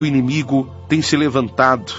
O inimigo tem se levantado.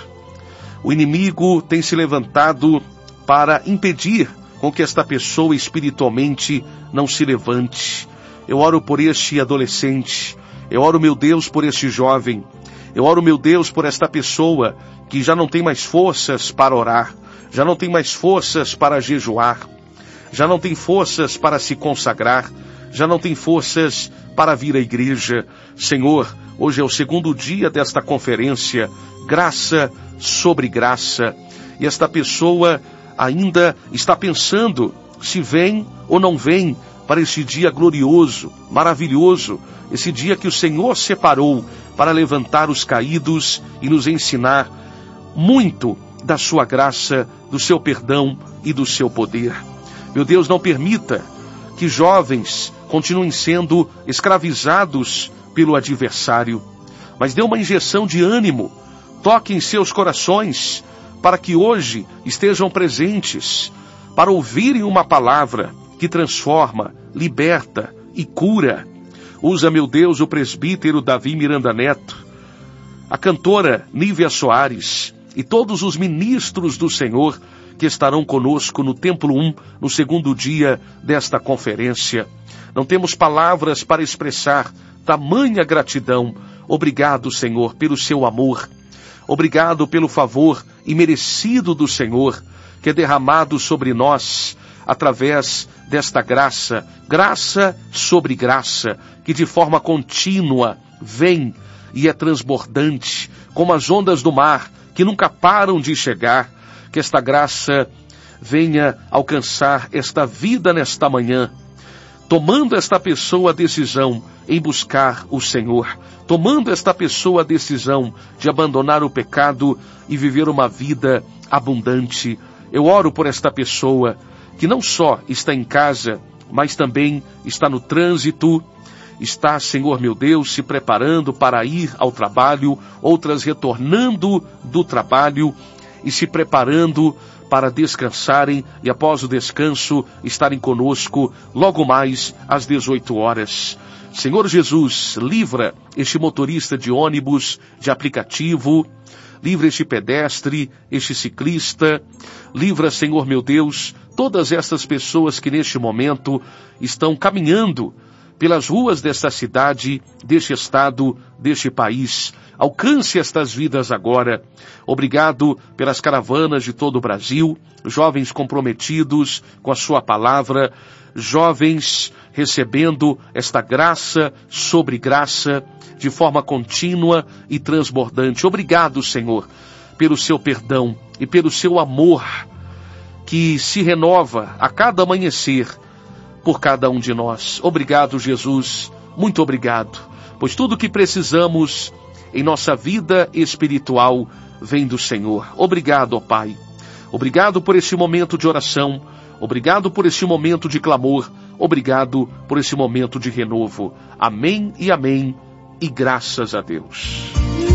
O inimigo tem se levantado para impedir com que esta pessoa espiritualmente não se levante. Eu oro por este adolescente. Eu oro, meu Deus, por este jovem. Eu oro, meu Deus, por esta pessoa que já não tem mais forças para orar, já não tem mais forças para jejuar, já não tem forças para se consagrar, já não tem forças para vir à igreja. Senhor, hoje é o segundo dia desta conferência, graça sobre graça, e esta pessoa ainda está pensando se vem ou não vem para esse dia glorioso, maravilhoso, esse dia que o Senhor separou para levantar os caídos e nos ensinar muito da sua graça, do seu perdão e do seu poder. Meu Deus, não permita que jovens continuem sendo escravizados pelo adversário, mas dê uma injeção de ânimo, toque em seus corações, para que hoje estejam presentes, para ouvirem uma palavra que transforma, liberta e cura. Usa, meu Deus, o presbítero Davi Miranda Neto, a cantora Nívia Soares e todos os ministros do Senhor que estarão conosco no Templo 1, no segundo dia desta conferência. Não temos palavras para expressar tamanha gratidão. Obrigado, Senhor, pelo seu amor. Obrigado pelo favor imerecido do Senhor, que é derramado sobre nós através desta graça, graça sobre graça, que de forma contínua vem e é transbordante, como as ondas do mar, que nunca param de chegar. Que esta graça venha alcançar esta vida nesta manhã, tomando esta pessoa a decisão em buscar o Senhor, tomando esta pessoa a decisão de abandonar o pecado e viver uma vida abundante. Eu oro por esta pessoa que não só está em casa, mas também está no trânsito, está, Senhor meu Deus, se preparando para ir ao trabalho, outras retornando do trabalho e se preparando para descansarem e após o descanso estarem conosco logo mais às 18 horas. Senhor Jesus, livra este motorista de ônibus, de aplicativo, livra este pedestre, este ciclista, livra, Senhor meu Deus, todas estas pessoas que neste momento estão caminhando pelas ruas desta cidade, deste estado, deste país. Alcance estas vidas agora. Obrigado pelas caravanas de todo o Brasil, jovens comprometidos com a sua palavra, jovens recebendo esta graça sobre graça de forma contínua e transbordante. Obrigado, Senhor, pelo seu perdão e pelo seu amor que se renova a cada amanhecer por cada um de nós. Obrigado, Jesus, muito obrigado, pois tudo o que precisamos em nossa vida espiritual vem do Senhor. Obrigado, ó Pai. Obrigado por este momento de oração. Obrigado por este momento de clamor. Obrigado por este momento de renovo. Amém e amém. E graças a Deus.